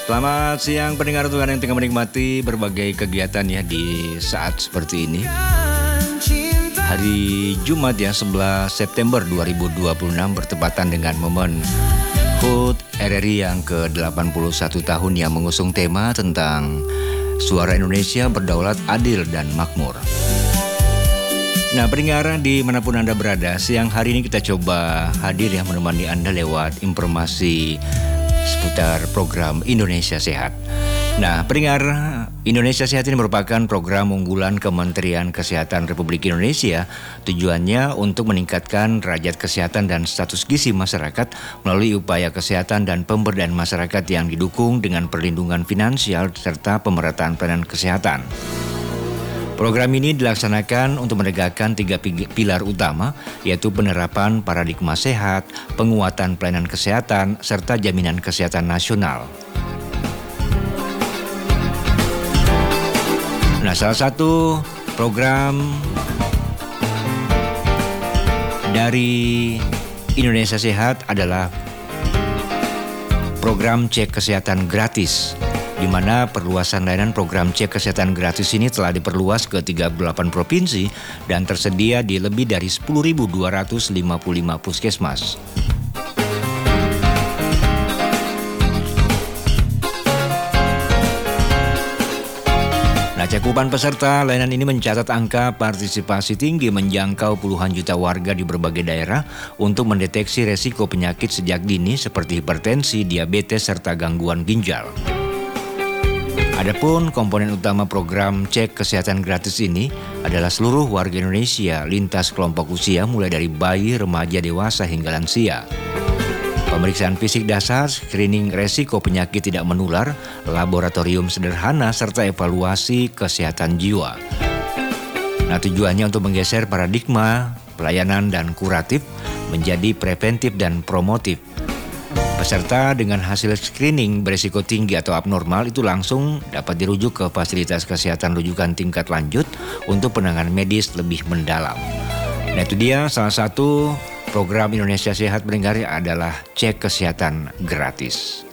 Selamat siang pendengar Tuhan yang tengah menikmati berbagai kegiatan ya di saat seperti ini. Hari Jumat ya 11 September 2026 bertepatan dengan momen HUT RRI yang ke-81 tahun yang mengusung tema tentang Suara Indonesia Berdaulat Adil dan Makmur. Nah pendengar dimanapun Anda berada, siang hari ini kita coba hadir ya menemani Anda lewat informasi seputar program Indonesia Sehat. Nah, pendengar, Indonesia Sehat ini merupakan program unggulan Kementerian Kesehatan Republik Indonesia. Tujuannya untuk meningkatkan derajat kesehatan dan status gizi masyarakat melalui upaya kesehatan dan pemberdayaan masyarakat yang didukung dengan perlindungan finansial serta pemerataan pelayanan kesehatan. Program ini dilaksanakan untuk menegakkan 3 pilar utama, yaitu penerapan paradigma sehat, penguatan pelayanan kesehatan, serta jaminan kesehatan nasional. Nah, salah satu program dari Indonesia Sehat adalah program cek kesehatan gratis, di mana perluasan layanan program cek kesehatan gratis ini telah diperluas ke 38 provinsi dan tersedia di lebih dari 10.255 puskesmas. Nah, cakupan peserta layanan ini mencatat angka partisipasi tinggi menjangkau puluhan juta warga di berbagai daerah untuk mendeteksi resiko penyakit sejak dini seperti hipertensi, diabetes, serta gangguan ginjal. Adapun komponen utama program cek kesehatan gratis ini adalah seluruh warga Indonesia lintas kelompok usia mulai dari bayi, remaja, dewasa hingga lansia. Pemeriksaan fisik dasar, screening resiko penyakit tidak menular, laboratorium sederhana, serta evaluasi kesehatan jiwa. Nah, tujuannya untuk menggeser paradigma pelayanan dan kuratif menjadi preventif dan promotif. Peserta dengan hasil screening berisiko tinggi atau abnormal itu langsung dapat dirujuk ke fasilitas kesehatan rujukan tingkat lanjut untuk penanganan medis lebih mendalam. Nah, itu dia salah satu program Indonesia Sehat pendengar adalah cek kesehatan gratis.